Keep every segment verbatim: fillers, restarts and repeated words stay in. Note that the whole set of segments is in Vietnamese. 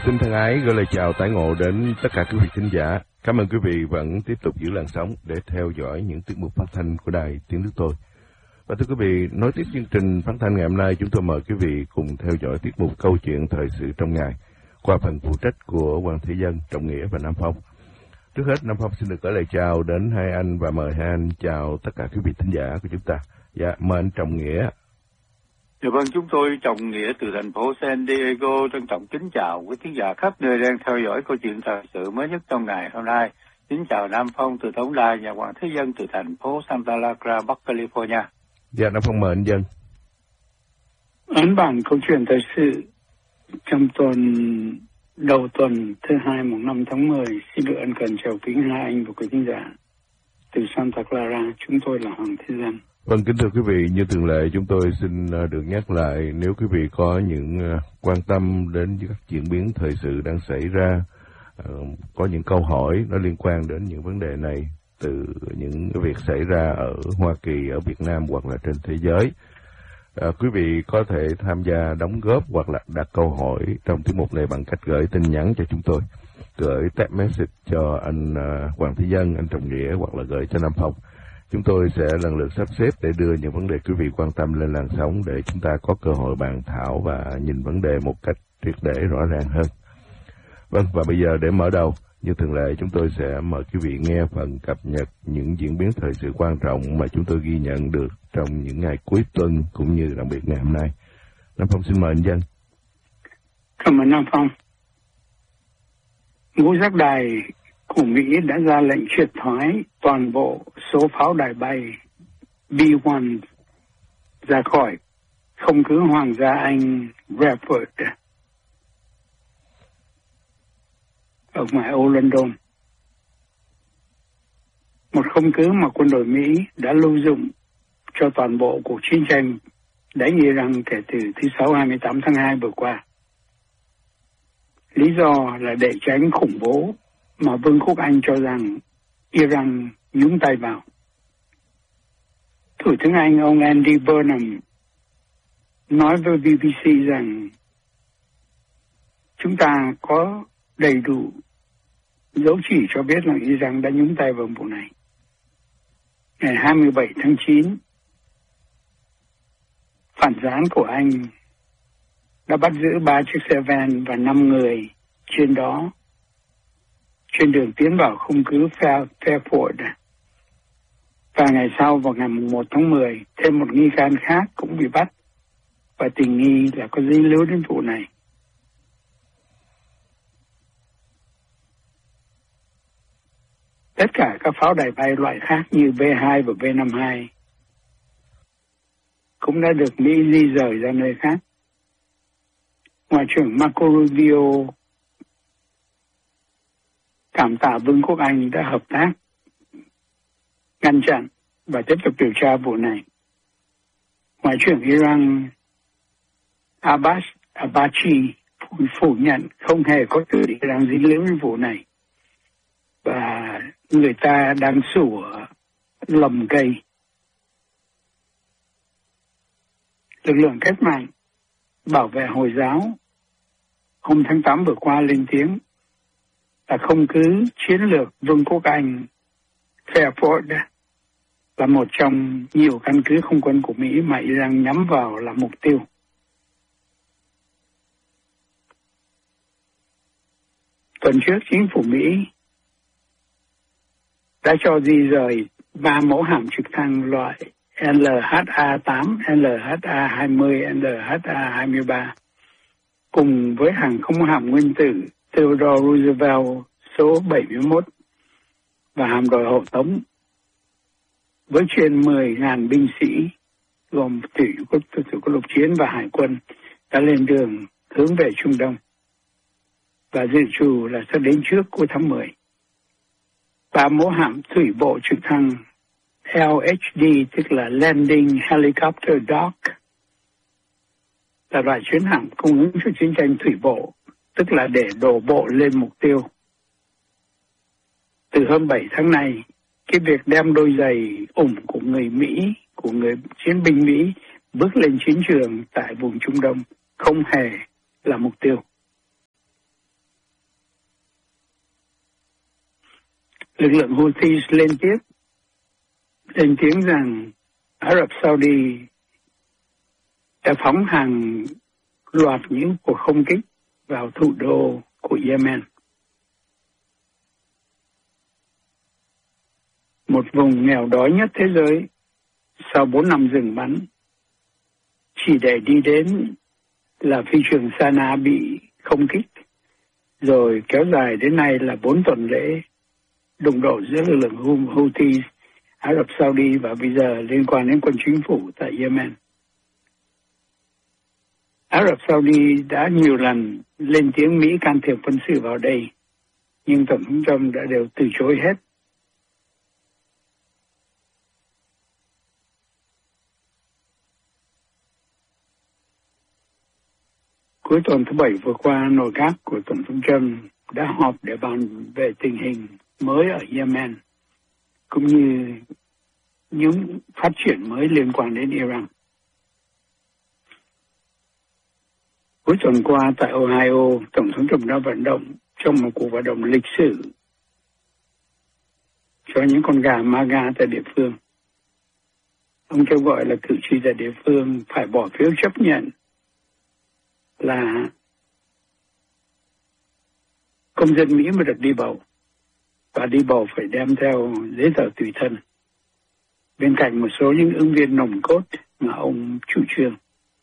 Xin thân ái gửi lời chào tái ngộ đến tất cả quý vị khán giả. Cảm ơn quý vị vẫn tiếp tục giữ làn sóng để theo dõi những tiết mục phát thanh của Đài Tiếng Nước Tôi. Và thưa quý vị, nối tiếp chương trình phát thanh ngày hôm nay, chúng tôi mời quý vị cùng theo dõi tiết mục Câu chuyện thời sự trong ngày qua phần phụ trách của Hoàng Thế Dân, Trọng Nghĩa và Nam Phong. Trước hết, Nam Phong xin được gửi lời chào đến hai anh và mời hai anh chào tất cả quý vị thính giả của chúng ta. Dạ, mời anh Trọng Nghĩa. Dạ vâng, chúng tôi Trọng Nghĩa từ thành phố San Diego trân trọng kính chào quý khán giả khắp nơi đang theo dõi câu chuyện thời sự mới nhất trong ngày hôm nay. Kính chào Nam Phong từ Tổng đài và Hoàng Thế Dân từ thành phố Santa Clara, Bắc California. Dạ, Nam Phong mời anh Dân. Ấn bản câu chuyện thời sự trong tuần đầu tuần thứ hai mùng năm tháng mười, xin được ân cần chào kính hai anh và quý khán giả từ Santa Clara. Chúng tôi là Hoàng Thế Dân. Vâng, kính thưa quý vị, như thường lệ chúng tôi xin được nhắc lại, nếu quý vị có những quan tâm đến các diễn biến thời sự đang xảy ra, có những câu hỏi nó liên quan đến những vấn đề này, từ những việc xảy ra ở Hoa Kỳ, ở Việt Nam hoặc là trên thế giới, à, quý vị có thể tham gia đóng góp hoặc là đặt câu hỏi trong tiết mục này bằng cách gửi tin nhắn cho chúng tôi, gửi text message cho anh uh, Hoàng Thế Dân, anh Trọng Nghĩa hoặc là gửi cho Nam Phong. Chúng tôi sẽ lần lượt sắp xếp để đưa những vấn đề quý vị quan tâm lên làn sóng để chúng ta có cơ hội bàn thảo và nhìn vấn đề một cách triệt để rõ ràng hơn. Vâng, và bây giờ để mở đầu, như thường lệ chúng tôi sẽ mời quý vị nghe phần cập nhật những diễn biến thời sự quan trọng mà chúng tôi ghi nhận được trong những ngày cuối tuần cũng như đặc biệt ngày hôm nay. Nam Phong xin mời anh Dân. Cảm ơn Nam Phong. Ngũ giác đài của Mỹ đã ra lệnh triệt thoái toàn bộ số pháo đài bay B một ra khỏi không cứ Hoàng gia Anh Bradford ở ngoài ô London. Một không cứ mà quân đội Mỹ đã lưu dụng cho toàn bộ cuộc chiến tranh đánh Iran kể từ thứ Sáu hai mươi tám tháng hai vừa qua. Lý do là để tránh khủng bố mà Vương quốc Anh cho rằng Iran nhúng tay vào. Thủ tướng Anh ông Andy Burnham nói với B B C rằng chúng ta có đầy đủ dấu chỉ cho biết rằng Iran đã nhúng tay vào vụ này. Ngày hai mươi bảy tháng chín, phản gián của Anh đã bắt giữ ba chiếc xe van và năm người trên đó trên đường tiến vào không cứ Fairport. Và ngày sau vào ngày một tháng mười, thêm một nghi can khác cũng bị bắt và tình nghi là có dính líu đến vụ này. Tất cả các pháo đài bay loại khác như B hai và B năm mươi hai cũng đã được Mỹ di rời ra nơi khác. Ngoại trưởng Marco Rubio cảm tạ Vương quốc Anh đã hợp tác, ngăn chặn và tiếp tục điều tra vụ này. Ngoại trưởng Iran Abbas Araghchi phủ nhận không hề có sự Iran dính líu đến vụ này và người ta đang sủa lầm cây. Lực lượng cách mạng bảo vệ Hồi giáo hôm tháng tám vừa qua lên tiếng là không cứ chiến lược Vương quốc Anh Fairport là một trong nhiều căn cứ không quân của Mỹ mà Iran nhắm vào là mục tiêu. Tuần trước, chính phủ Mỹ đã cho di rời ba mẫu hạm trực thăng loại L H A tám, L H A hai mươi, L H A hai mươi ba cùng với hàng không hạm nguyên tử Theodore Roosevelt số bảy mươi mốt và hạm đội hộ tống với trên mười nghìn binh sĩ gồm thủy quân lục chiến và hải quân đã lên đường hướng về Trung Đông và dự trù là sẽ đến trước cuối tháng mười. Ba mẫu hạm thủy bộ trực thăng L H D, tức là Landing Helicopter Dock, là loại chuyến hạm cung ứng cho chiến tranh thủy bộ, tức là để đổ bộ lên mục tiêu. Từ hôm bảy tháng này, cái việc đem đôi giày ủng của người Mỹ, của người chiến binh Mỹ bước lên chiến trường tại vùng Trung Đông không hề là mục tiêu. lực lượng Houthi lên tiếp, lên tiếng rằng Ả Rập Saudi đã phóng hàng loạt những cuộc không kích vào thủ đô của Yemen. Một vùng nghèo đói nhất thế giới sau bốn năm dừng bắn, chỉ để đi đến là phi trường Sana bị không kích, rồi kéo dài đến nay là bốn tuần lễ đụng độ giữa lực lượng Houthi, Ả Rập Saudi và bây giờ liên quan đến quân chính phủ tại Yemen. Ả Rập Saudi đã nhiều lần lên tiếng Mỹ can thiệp quân sự vào đây, nhưng Tổng thống Trump đã đều từ chối hết. Cuối tuần thứ Bảy vừa qua, nội các của Tổng thống Trump đã họp để bàn về tình hình mới ở Yemen, cũng như những phát triển mới liên quan đến Iran. Cuối tuần qua tại Ohio, Tổng thống Trump đã vận động trong một cuộc vận động lịch sử cho những con gà MAGA tại địa phương. Ông kêu gọi là cử tri tại địa phương phải bỏ phiếu chấp nhận là công dân Mỹ mới được đi bầu, và đi bầu phải đem theo giấy tờ tùy thân, bên cạnh một số những ứng viên nòng cốt mà ông chủ trương.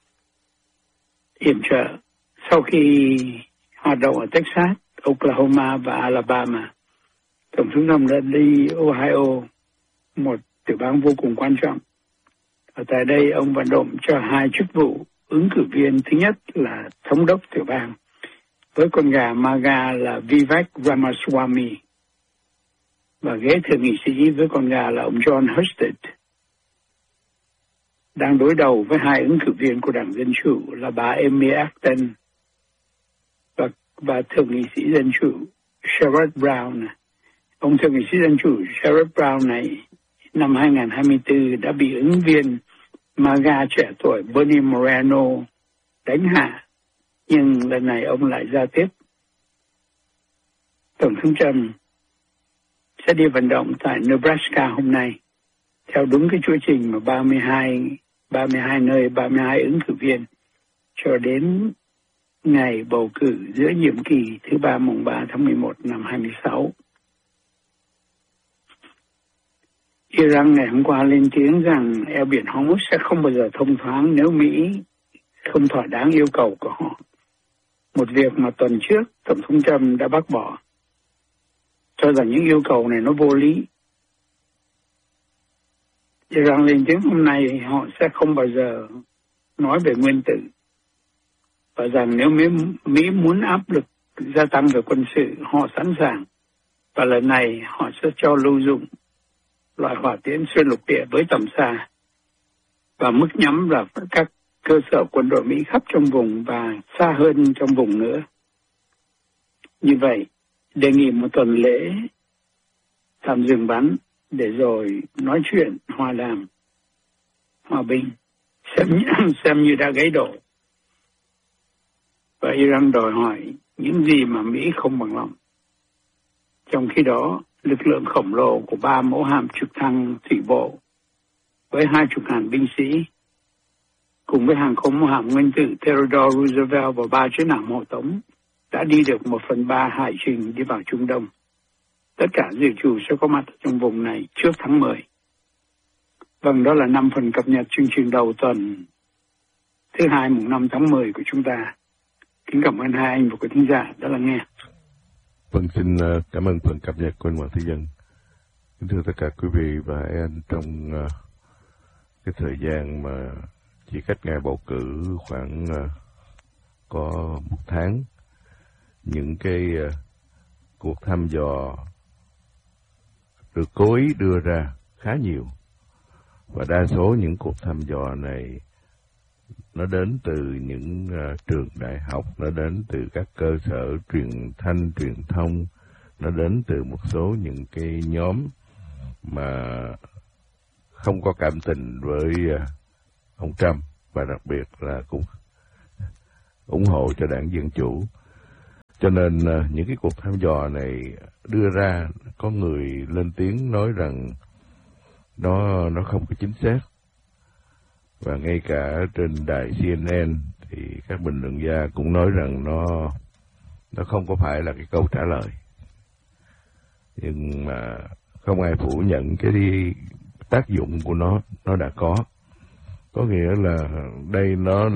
Yểm trợ sau khi hoạt động ở Texas, Oklahoma và Alabama, Tổng thống Trump đã đi Ohio, một tiểu bang vô cùng quan trọng. Ở tại đây, ông vận động cho hai chức vụ ứng cử viên. Thứ nhất là thống đốc tiểu bang, với con gà MAGA là Vivek Ramaswamy, và ghế thượng nghị sĩ với con gà là ông John Husted. Đang đối đầu với hai ứng cử viên của Đảng Dân Chủ là bà Amy Acton và, và thượng nghị sĩ Dân Chủ Sherrod Brown. Ông thượng nghị sĩ Dân Chủ Sherrod Brown này năm hai không hai tư đã bị ứng viên MAGA trẻ tuổi Bernie Moreno đánh hạ, nhưng lần này ông lại ra tiếp. Tổng thống Trump sẽ đi vận động tại Nebraska hôm nay, theo đúng cái chuỗi trình mà ba mươi hai, ba mươi hai nơi, ba mươi hai ứng cử viên, cho đến ngày bầu cử giữa nhiệm kỳ thứ ba mùng ba tháng mười một năm hai mươi sáu. Iran ngày hôm qua lên tiếng rằng eo biển Hormuz sẽ không bao giờ thông thoáng nếu Mỹ không thỏa đáng yêu cầu của họ. Một việc mà tuần trước Tổng thống Trump đã bác bỏ, cho rằng những yêu cầu này nó vô lý. Iran lên tiếng hôm nay họ sẽ không bao giờ nói về nguyên tử, và rằng nếu Mỹ, Mỹ muốn áp lực gia tăng về quân sự, họ sẵn sàng, và lần này họ sẽ cho lưu dụng loại hỏa tiễn xuyên lục địa với tầm xa, và mức nhắm là các cơ sở quân đội Mỹ khắp trong vùng và xa hơn trong vùng nữa. Như vậy, đề nghị một tuần lễ tạm dừng bắn để rồi nói chuyện hòa đàm, hòa bình, xem, xem như đã gãy đổ. Và Iran đòi hỏi những gì mà Mỹ không bằng lòng. Trong khi đó, lực lượng khổng lồ của ba mẫu hạm trực thăng thủy bộ với hai chục ngàn binh sĩ, cùng với hàng không mẫu hạm nguyên tử Theodore Roosevelt và ba chiến hạm hộ tống, đã đi được một phần ba hải trình đi vào Trung Đông. Tất cả dự trù sẽ có mặt trong vùng này trước tháng mười. Vâng, đó là năm phần cập nhật chương trình đầu tuần thứ hai mùng năm tháng mười của chúng ta. Kính cảm ơn hai anh và quý thính giả đã lắng nghe. Vâng, xin cảm ơn phần cập nhật của anh Hoàng Thế Dân. Kính thưa tất cả quý vị và anh, trong uh, cái thời gian mà chỉ cách ngày bầu cử khoảng uh, có một tháng, những cái uh, cuộc thăm dò được cố ý đưa ra khá nhiều, và đa số những cuộc thăm dò này nó đến từ những uh, trường đại học, nó đến từ các cơ sở truyền thanh, truyền thông, nó đến từ một số những cái nhóm mà không có cảm tình với uh, ông Trump, và đặc biệt là cũng ủng hộ cho Đảng Dân Chủ. Cho nên những cái cuộc thăm dò này đưa ra, có người lên tiếng nói rằng nó nó không có chính xác. Và ngay cả trên đài C N N thì các bình luận gia cũng nói rằng nó nó không có phải là cái câu trả lời. Nhưng mà không ai phủ nhận cái đi, tác dụng của nó, nó đã có. Có nghĩa là đây nó